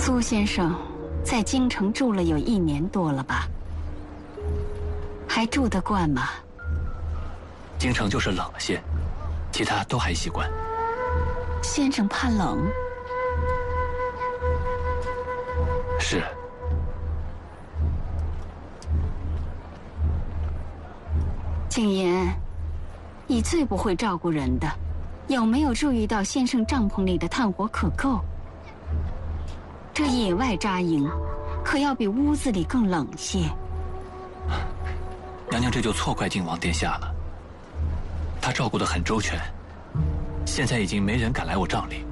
苏先生在京城住了有1年多了吧？还住得惯吗？ 京城就是冷了些，其他都还习惯。 先生怕冷？ 是。 景言，你最不会照顾人的，有没有注意到先生帐篷里的炭火可够？这野外扎营，可要比屋子里更冷些。 娘娘这就错怪靖王殿下了，他照顾得很周全，现在已经没人敢来我帐里。